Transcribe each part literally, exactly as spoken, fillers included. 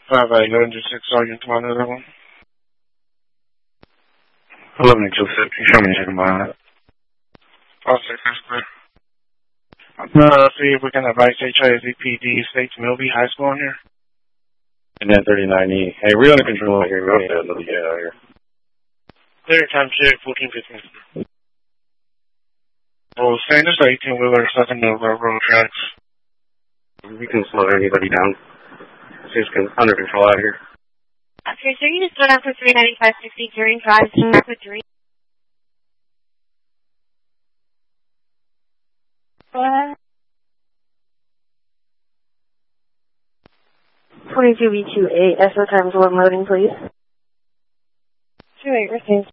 five eight, go into six Sergeant, come on to that one. eleven and Joseph, you show me a second behind it. I'll say that's clear. Uh, see if we can advise H I S E P D States Milby High School in here. And then thirty-nine E. Hey, we're under control here. We need to get out here. Clear time check, fourteen fifteen. Well, Sanders eighteen-wheeler stuck in the railroad tracks. We can slow anybody down. She's under control out here. Okay, so you just went up for three ninety-five sixty during drive to back with three. What? twenty-two B two eight, S O times one loading, please. two eight, received.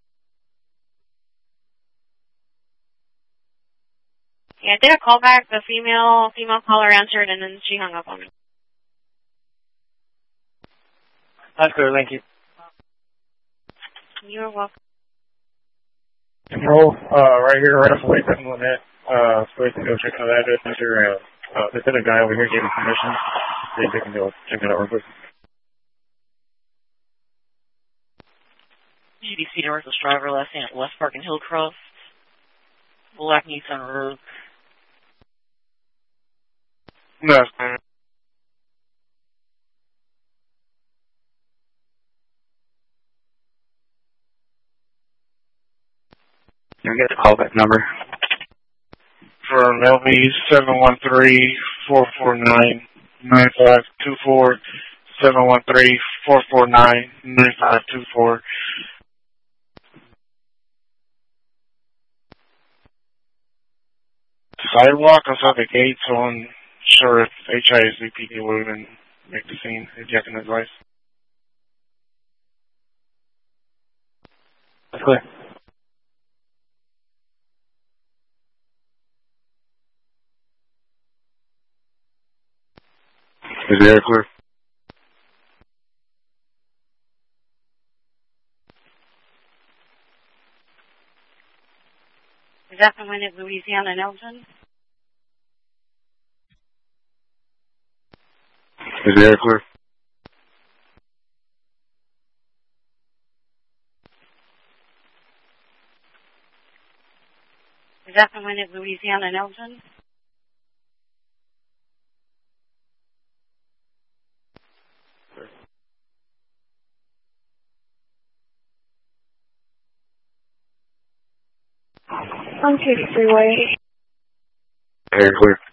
Yeah, I did a callback. The female female caller answered, and then she hung up on me. That's clear, thank you. You're welcome. Control, uh, right here, right off the way, seven one eight. Uh, supposed to go check out that address. Uh, uh, they said a guy over here gave me permission. See if they can go check it out real quick. G D C Northwest driver, last name at West Park and Hillcroft. Black Nissan Road. No, it's fine. Can I get the callback number? For L V seven one three, four four nine, nine five two four, seven one three, four four nine, nine five two four. Sidewalk outside the gate, so I'm sure if H I S E P D will even make the scene, if you can advise. That's clear. Is the air clear? Is that the one at Louisiana and Elgin? Is the air clear? Is that the one at Louisiana and Elgin? On two freeway. Air clear.